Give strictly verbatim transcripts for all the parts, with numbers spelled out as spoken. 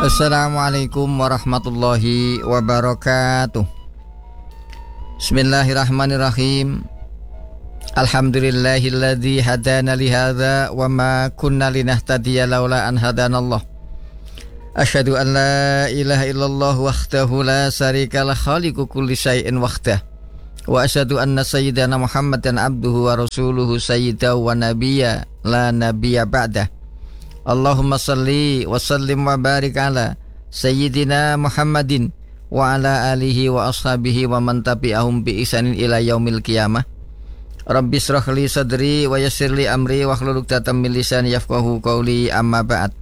Assalamualaikum warahmatullahi wabarakatuh. Bismillahirrahmanirrahim. Alhamdulillahilladzi hadana lihadza wa ma kunna linahtadiya laula an hadanallah. Asyhadu an la ilaha illallah wahdahu la syarikalah khaliqu kulli syai'in wahdah. Wa asyhadu anna sayyidana Muhammadan abduhu wa rasuluhu sayyidahu wa nabiyya la nabiyya ba'dah. Allahumma salli wa sallim wa barik ala sayyidina Muhammadin wa ala alihi wa ashabihi wa man tabi'ahum bi ihsanin ila yaumil qiyamah. Rabbi shrah li sadri wa yassir li amri wa hlul 'uqdatam min lisani yafqahu qawli, amma ba'd.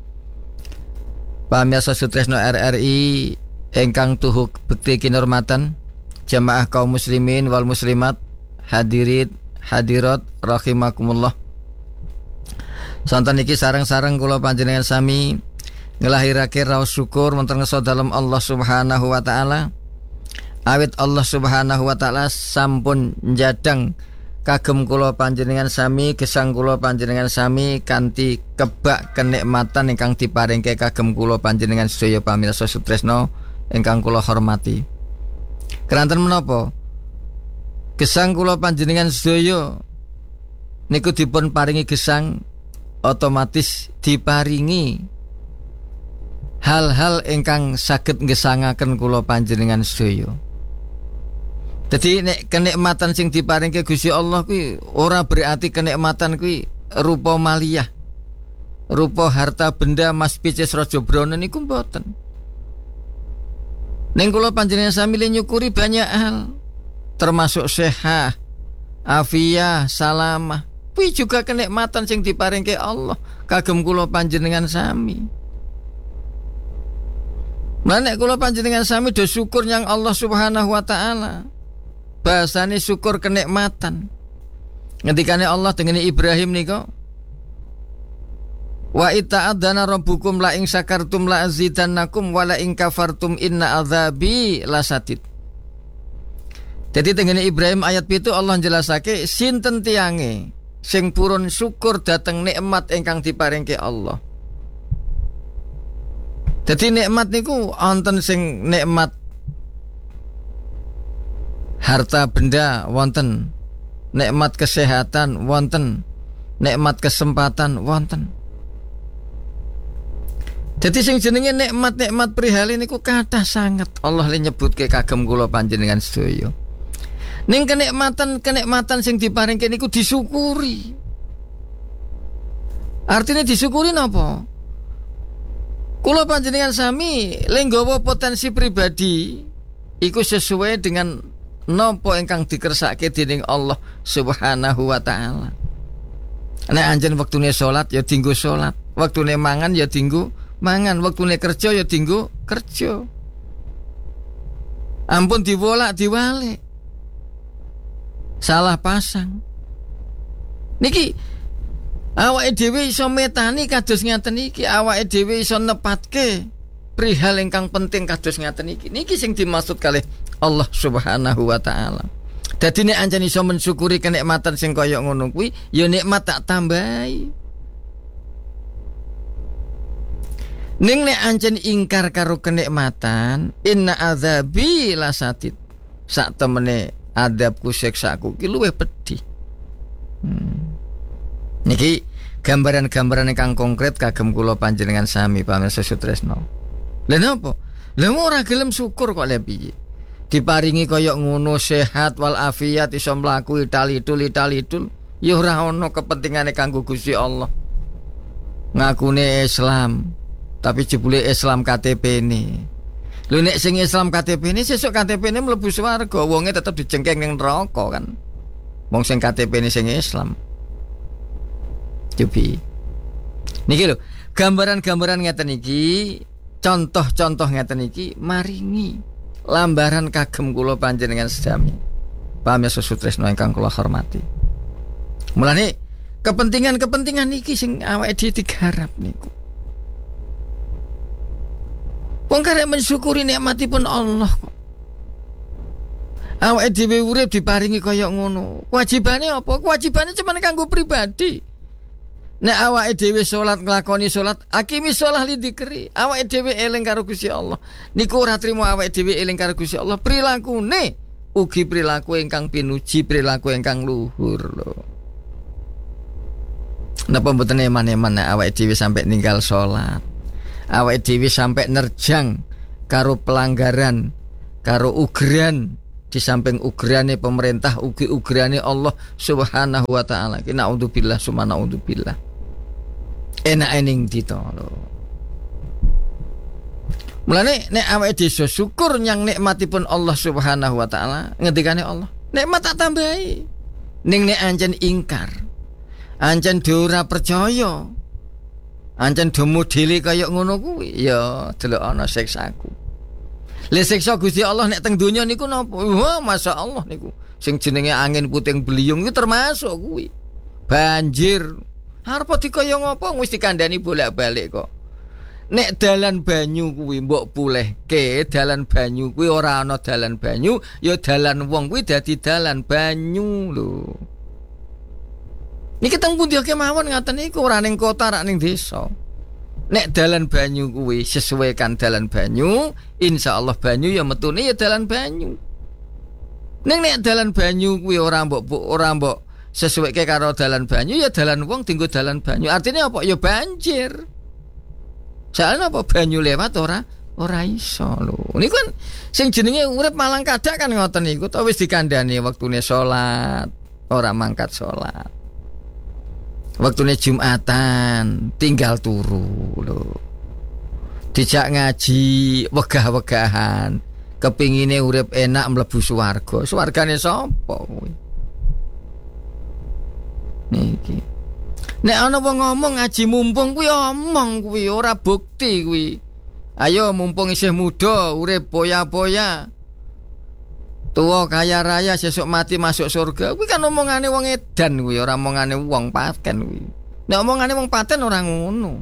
Pamirsa Sutresno R R I ingkang tuhu bekti kinurmatan, jamaah kaum muslimin wal muslimat, hadirin hadirat rahimakumullah. Santen iki sareng-sareng kula panjenengan sami ngelahirake raos syukur wonten ngeso dalem Allah Subhanahu wa taala. Awit Allah Subhanahu wa taala sampun njadang kagem kula panjenengan sami, gesang kula panjenengan sami kanthi kebak kenikmatan ingkang diparingke kagem kula panjenengan sedaya pamirsa Sutresno ingkang kula hormati. Keranten menapa? Gesang kula panjenengan sedaya niku dipun paringi gesang, otomatis diparingi hal-hal ingkang saged nggesangaken kula panjenengan sedaya. Dadi nek kenikmatan sing diparingke Gusti Allah kuwi ora berarti kenikmatan kuwi rupa maliyah, rupa harta benda mas picis raja brana niku mboten. Ning kula panjenengan sami nyukuri banyak hal, termasuk sehat, afiah, salamah. Kuwi juga kenikmatan sing diparingke Allah kagem kula panjenengan sami. Nek kula panjenengan sami do syukur nyang Allah Subhanahu wa taala. Bahasane syukur kenikmatan. Ngendikane Allah dengan Ibrahim nika, wa ita'adzana rabbukum la in syakartum la azidannakum wa la in kafartum inna adzabi lasadid. Jadi dengan Ibrahim ayat pitu Allah jelasake sinten tiange sing purun syukur dateng nikmat ingkang diparingke Allah. Dadi nikmat niku wonten sing nikmat harta benda wonten, nikmat kesehatan wonten, nikmat kesempatan wonten. Dadi sing jenenge nikmat-nikmat prihali niku kathah sanget Allah le nyebutke kagem kula panjenengan sedaya. Ning kenikmatan-kenikmatan sing diparingke niku disyukuri. Artinya disyukuri napa? Kula panjenengan sami le nggawa potensi pribadi iku sesuai dengan napa ingkang dikersake dening Allah Subhanahu wa taala. Nek anjen wektune salat ya dinggo salat, wektune mangan ya dinggo mangan, wektune kerja ya dinggo kerja. Ampun diwolak diwalik, salah pasang. Niki awake dhewe iso metani kados ngaten iki, awake dhewe iso nepatke prihal ingkang penting kados ngaten iki. Niki sing dimaksud kalih Allah Subhanahu wa taala. Dadi nek anjen iso mensyukuri kenikmatan sing kaya ngono kuwi, ya nikmat tak tambahi. Ning nek anjen ingkar karo kenikmatan, inna adzabi lasadid. Sak temene adabku siksaku ki luwih pedhi. Hmm. Niki gambaran-gambaran ingkang konkret kagem kula panjenengan sami pamirsa Sutresno. Lha napa? Lha ora gelem syukur kok lha piye? Diparingi kaya ngono sehat wal afiat iso mlaku idal-idul idal-idul, ya ora ana kepentingane kanggo Gusti Allah. Ngakune Islam, tapi jebule Islam K T P-ne. Lho nek sing Islam K T P-ne sesuk K T P-ne mlebu swarga, wonge tetep dijengkeng ning neraka kan. Wong sing K T P-ne sing Islam. Cobi. Niki lho, gambaran-gambaran ngeten iki, contoh-contoh ngeten iki maringi lambaran kagem kula panjenengan sedami. Pamirsa Sutresno ingkang kula hormati. Mulane kepentingan-kepentingan niki sing awake dhewe digarap niku. Wong karek mensyukuri nikmatipun Allah kok. Awake dhewe urip diparingi kaya ngono. Kewajibane apa? Kewajibane cuma kanggo pribadi. Nek awake dhewe salat nglakoni salat, akimi shalah li dzikri. Awake dhewe eling karo Gusti Allah. Niku ora trimo awake dhewe eling karo Gusti Allah. Prilakune ugi perilaku ingkang pinuji, perilaku ingkang luhur lho. Napa mboten eman-eman nek awake dhewe sampai ninggal salat. Awake dhewe sampai nerjang karo pelanggaran, karo ugran. Di samping ugrane pemerintah, ugi ugrane Allah Subhanahu wa taala. Ki naudzubillah summa naudzubillah. Enak ening dito lho. Mulane nek awake dhewe syukur nyang nikmatipun Allah Subhanahu wa taala, ngendikane Allah, nikmat tak tambahi. Ning nek ancen ingkar, ancen ora percaya, ancen do modele kaya ngono kuwi, ya delok ana siksaku. Le siksa Gusti Allah nek teng donya niku napa? Wah, masyaallah niku. Sing jenenge angin puting beliung iki termasuk kuwi. Banjir. Arep dikaya ngopo wis dikandani bolak-balik kok. Nek dalan banyu kuwi mbok pulehke, dalan banyu kuwi ora ana dalan banyu, ya dalan wong kuwi dadi dalan banyu lho. Niki teng pundi kemawon ngaten niku ora ning kota, ora ning desa. Nek dalan banyu kuwi sesuaikan dalan banyu, insyaallah banyu ya metune ya dalan banyu. Ning nek dalan banyu kuwi ora mbok ora mbok sesuaike karo dalan banyu ya dalan wong dienggo dalan banyu. Artinya apa? Ya banjir. Soalnya apa banyu lewat ora ora iso lho. Niku kan sing jenenge urip malang kadak kan ngoten niku to wis dikandani wektune salat, ora mangkat salat. Waktune Jumatan tinggal turu lho. Dijak ngaji wegah-wegahan, kepingine urip enak mlebu swarga. Swargane sapa kuwi? Niki. Nek ana wong ngomong ngaji mumpung kuwi omong kuwi ora bukti kuwi. Ayo mumpung isih muda urip poya-poya. Tua kaya raya sesuk mati masuk surga. Kuwi kan omongane wong edan kuwi, ora omongane wong paten kuwi. Nek omongane wong paten ora ngono.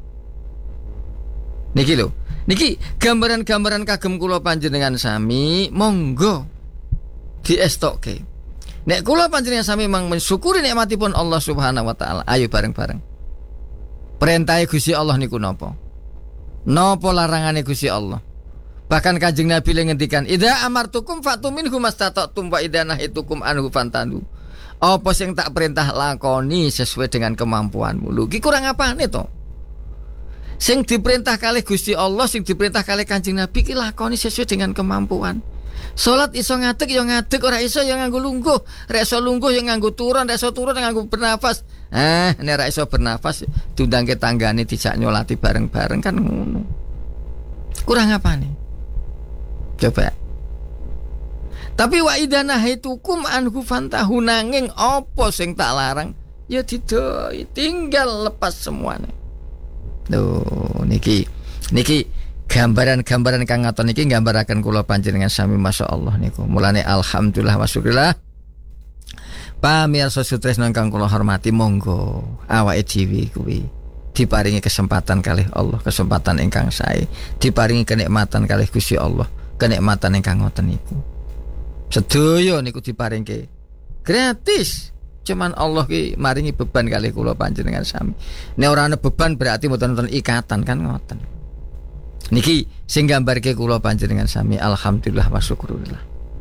Niki lho. Niki gambaran-gambaran kagem kula panjenengan sami, monggo diestokke. Nek kula panjenengan sami mang mensyukuri nikmatipun Allah Subhanahu wa taala. Ayo bareng-bareng. Perintahe Gusti Allah niku napa? Napa larangane Gusti Allah? Bahkan Kanjeng Nabi ngendikan, "Idza amartukum fatu minhu mastata'tum wa idza nahitukum anhu fantandu." Apa sing tak perintah lakoni sesuai dengan kemampuanmu. Lho, iki kurang apane to? Sing diperintah kalih Gusti Allah, sing diperintah kalih Kanjeng Nabi ki lakoni sesuai dengan kemampuan. Salat iso ngadeg ya ngadeg, ora iso ya nganggo lungguh, ora iso lungguh ya nganggo turun, ora iso turun ya nganggo bernafas. Eh, nek ora iso bernafas diundangke tanggane dijak nyolati bareng-bareng kan ngono. Kurang apane? Coba. Tapi wa idana haitukum anhu fantahu, nanging apa sing tak larang ya didoi, tinggal lepas semuanya. Loh niki niki gambaran-gambaran kang ngaton niki nggambaraken kula panjenengan sami masyaallah niku. Mulane alhamdulillah wa syukurillah. Pamirsa sutresna kang kula hormati, monggo awake dhewe kuwi diparingi kesempatan kalih Allah, kesempatan ingkang sae, diparingi kenikmatan kalih Gusti Allah. Kenikmatan ingkang ngoten niku sedaya niku diparingke gratis. Cuman Allah ki maringi beban kali kula panjenengan sami. Nek ora ana beban berarti mboten wonten ikatan kan ngoten. Niki sing gambarke kula panjenengan sami alhamdulillah wa syukurillah.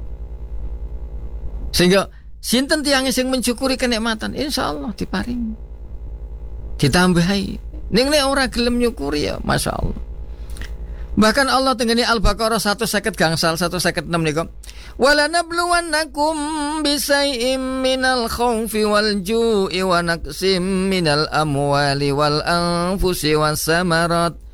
Sehingga sinten tiyang sing mensyukuri kenikmatan insyaallah diparingi. Ditambahi. Ning nek ora gelem nyukuri ya masyaallah. Bahkan Allah tenggene Al-Baqarah seratus gangsal seratus enam niku. Wala nabluwannakum bisai'im minal khaufi wal ju'i wa naqsim minal amwali wal anfusi was samarat